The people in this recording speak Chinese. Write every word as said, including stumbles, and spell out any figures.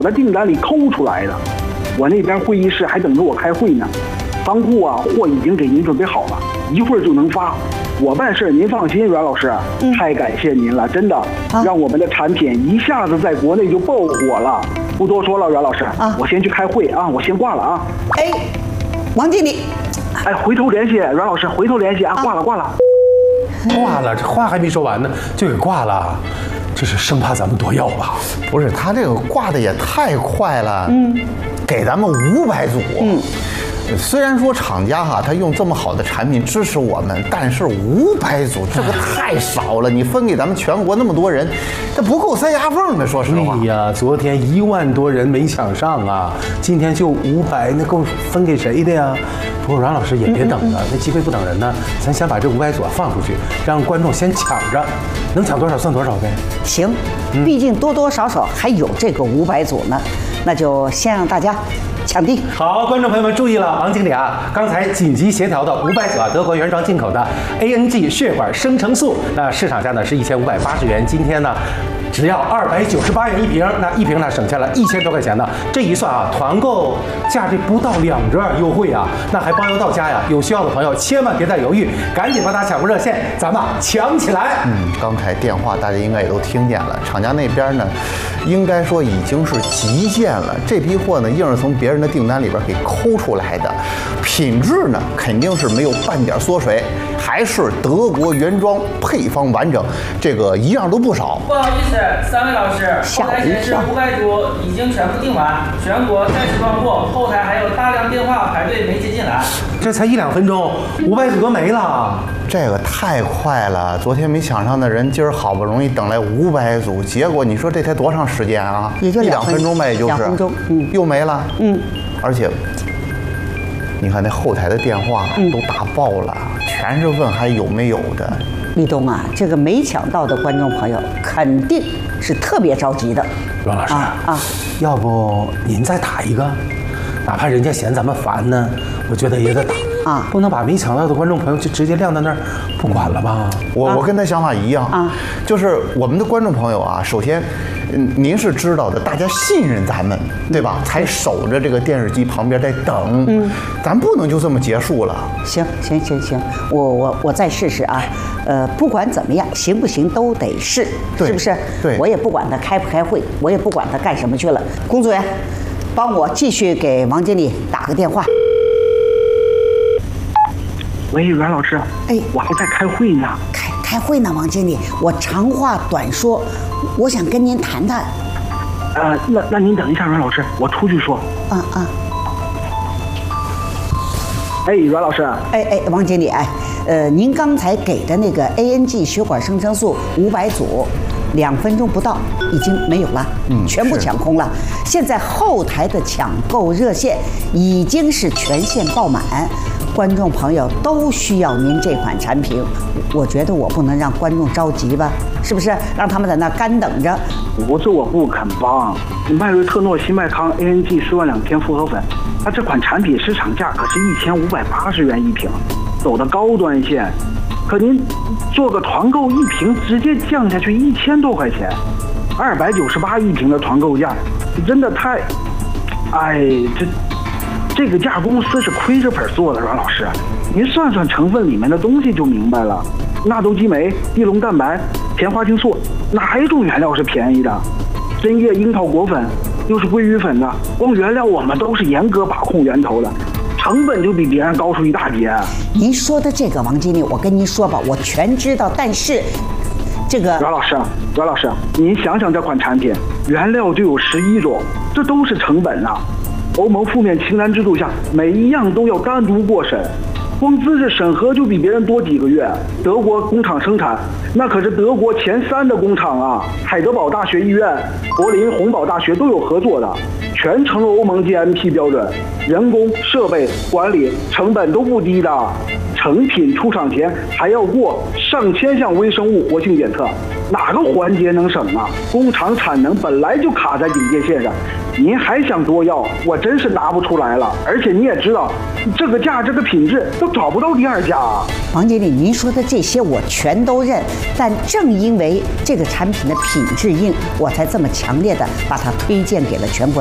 的订单里抠出来的。我那边会议室还等着我开会呢。仓库啊，货已经给您准备好了，一会儿就能发。我办事您放心，阮老师，嗯、太感谢您了，真的、啊、让我们的产品一下子在国内就爆火了。不多说了，阮老师，啊、我先去开会啊，我先挂了啊。 哎，王经理， 哎，回头联系，阮老师，回头联系啊，啊挂了挂了。 挂了，这话还没说完呢，就给挂了，这是生怕咱们多要吧？ 不是，他这个挂的也太快了，嗯，给咱们五百组，嗯。虽然说厂家哈，他用这么好的产品支持我们，但是五百组这个太少了，你分给咱们全国那么多人，这不够塞牙缝的。说实话， 哎呀，昨天一万多人没抢上啊，今天就五百，那够分给谁的呀？不过阮老师也别等了，那机会不等人呢，咱先把这五百组放出去，让观众先抢着，能抢多少算多少呗。 行，毕竟多多少少还有这个五百组呢，那就先让大家抢地。 好，观众朋友们注意了，王经理啊，刚才紧急协调的五百组啊，德国原装进口的 A N G 血管生成素，那市场价呢是一千五百八十元，今天呢只要二百九十八元一瓶，那一瓶呢省下了一千多块钱呢。这一算啊，团购价这不到两折优惠啊，那还包邮到家呀。有需要的朋友千万别再犹豫，赶紧拨打抢购热线，咱们抢起来。 嗯，刚才电话大家应该也都听见了，厂家那边呢，应该说已经是急件了。这批货呢，硬是从别人的订单里边给抠出来的，品质呢肯定是没有半点缩水，还是德国原装，配方完整，这个一样都不少。 不好意思，三位老师，后台显示五百组已经全部订完，全国暂时断货，后台还有大量电话排队没接进来。 这才一两分钟，五百组都没了。 这个太快了，昨天没抢上的人，今儿好不容易等来五百组，结果你说这才多长时间啊？ 也就一两分钟呗，也就是两分钟，嗯， 又没了， 嗯， 而且你看那后台的电话都打爆了，嗯、全是问还有没有的。 立冬啊，这个没抢到的观众朋友肯定是特别着急的。 阮老师啊，啊要不您再打一个，哪怕人家嫌咱们烦呢，我觉得也得打。啊，不能把没抢到的观众朋友就直接晾在那儿不管了吧？ 我、啊、我跟他想法一样啊， 就是我们的观众朋友啊，首先，嗯，您是知道的，大家信任咱们，对吧？才守着这个电视机旁边在等，嗯，咱不能就这么结束了。 行行行行，我我我再试试啊，呃，不管怎么样，行不行都得试，是不是？ 对， 我也不管他开不开会，我也不管他干什么去了。工作人员，帮我继续给王经理打个电话。 喂，阮老师，哎，我还在开会呢。 开开会呢，王经理，我长话短说，我想跟您谈谈。 呃，那那您等一下，阮老师，我出去说。 啊啊。 哎，阮老师。 哎哎，王经理，哎，呃，您刚才给的那个 A N G 血管生成素五百组，两分钟不到已经没有了，嗯，全部抢空了。现在后台的抢购热线已经是全线爆满。观众朋友都需要您这款产品，我觉得我不能让观众着急吧，是不是？让他们在那干等着。 不是我不肯帮，迈瑞特诺西麦康 A N G 四万两天复合粉，它这款产品市场价可是一千五百八十元一瓶，走的高端线。可您做个团购一瓶，直接降下去一千多块钱，二百九十八一瓶的团购价，真的太……哎，这。这个价公司是亏着本做的，阮老师，您算算成分里面的东西就明白了。纳豆激酶、地龙蛋白、甜花青素，哪一种原料是便宜的？针叶樱桃果粉又是鲑鱼粉的，光原料我们都是严格把控源头的，成本就比别人高出一大截。 您说的这个，王经理，我跟您说吧，我全知道，但是这个阮老师，阮老师，您想想这款产品原料就有十一种，这都是成本啊。欧盟负面清单制度下，每一样都要单独过审，光资质审核就比别人多几个月。德国工厂生产，那可是德国前三的工厂啊，海德堡大学医院、柏林洪堡大学都有合作的，全成了欧盟 G M P 标准，人工、设备、管理成本都不低的。成品出厂前还要过上千项微生物活性检测，哪个环节能省啊？工厂产能本来就卡在警戒线上，您还想多要，我真是拿不出来了。而且你也知道， 这个价这个品质都找不到第二家。 王经理，您说的这些我全都认，但正因为这个产品的品质硬，我才这么强烈的把它推荐给了全国。